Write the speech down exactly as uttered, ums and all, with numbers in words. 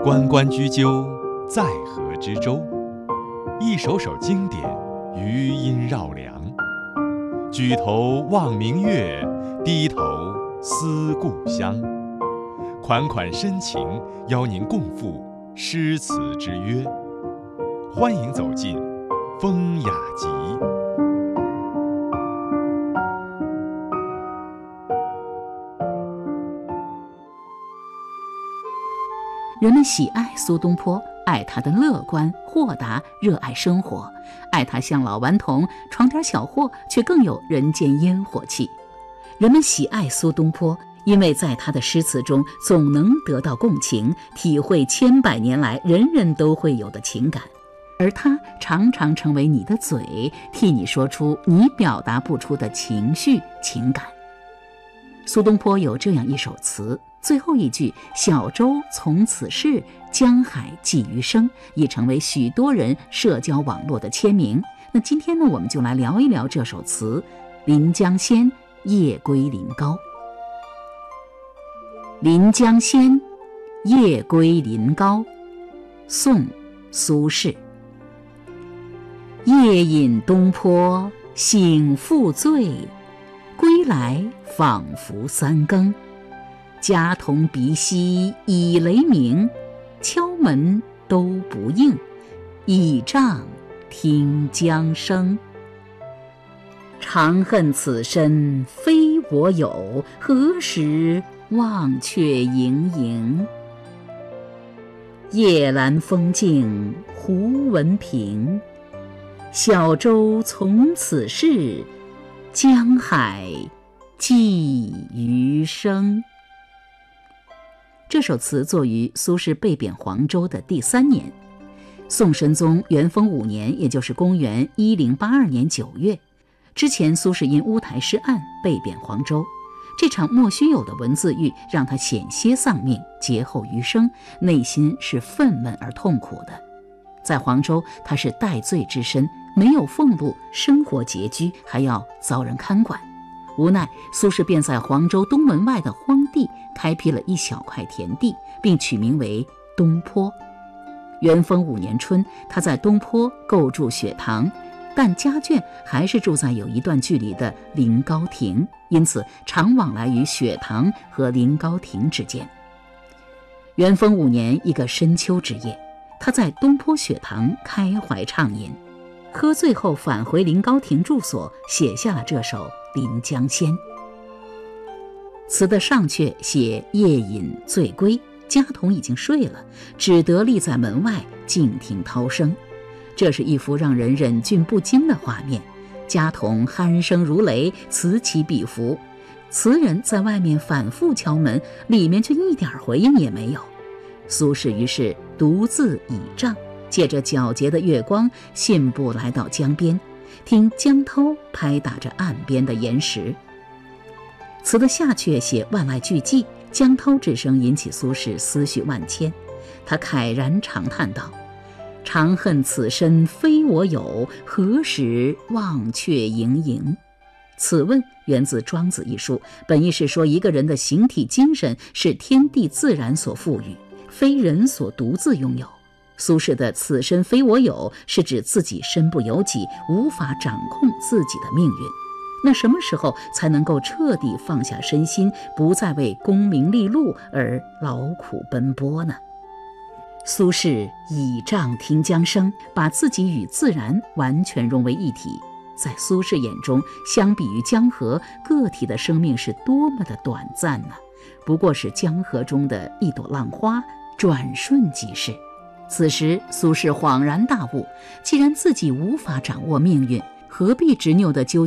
关关雎鸠，在河之洲。一首首经典，余音绕梁。举头望明月，低头思故乡。款款深情，邀您共赴诗词之约。欢迎走进风雅集。 人们喜爱苏东坡，爱他的乐观豁达，热爱生活，爱他像老顽童，闯点小祸却更有人间烟火气。人们喜爱苏东坡，因为在他的诗词中总能得到共情，体会千百年来人人都会有的情感，而他常常成为你的嘴，替你说出你表达不出的情绪情感。苏东坡有这样一首词，最后一句小舟从此逝，江海寄余生，已成为许多人社交网络的签名。那今天呢，我们就来聊一聊这首词《临江仙·夜归临高》。临江仙·夜归临高，宋·苏轼。夜饮东坡，醒复醉，归来仿佛三更。家童鼻息已雷鸣，敲门都不应，倚杖听江声。长恨此身非我有，何时忘却营营。夜阑风静胡闻平，小舟从此逝，江海寄余生。这首词作于苏轼被贬黄州的第三年，宋神宗元丰五年，也就是公元一零八二年九月。之前苏轼因乌台诗案被贬黄州，这场莫须有的文字狱让他险些丧命，劫后余生，内心是愤懑而痛苦的。在黄州，他是戴罪之身，没有俸禄，生活拮据，还要遭人看管。无奈苏轼便在黄州东门外的荒地开辟了一小块田地，并取名为东坡。元丰五年春，他在东坡构筑雪堂，但家眷还是住在有一段距离的临高亭，因此常往来于雪堂和临高亭之间。元丰五年一个深秋之夜，他在东坡雪堂开怀畅饮，喝醉后返回临高亭住所，写下了这首《临江仙》。词的上阙写夜饮醉归，家童已经睡了，只得立在门外静听涛声。这是一幅让人忍俊不禁的画面，家童鼾声如雷，此起彼伏，词人在外面反复敲门，里面却一点回应也没有。苏轼于是独自倚杖，借着皎洁的月光，信步来到江边，听江涛拍打着岸边的岩石。词的下阙写万籁俱寂，江涛之声引起苏轼思绪万千，他慨然长叹道：长恨此身非我有，何时忘却营营。此问源自《庄子》一书，本意是说一个人的形体精神是天地自然所赋予，非人所独自拥有。苏轼的此身非我有，是指自己身不由己，无法掌控自己的命运。那什么时候才能够彻底放下身心，不再为功名利禄而劳苦奔波呢？苏轼倚杖听江声，把自己与自然完全融为一体。在苏轼眼中，相比于江河，个体的生命是多么的短暂呢？不过是江河中的一朵浪花，转瞬即逝。此时苏轼恍然大悟，既然自己无法掌握命运，何必执拗地纠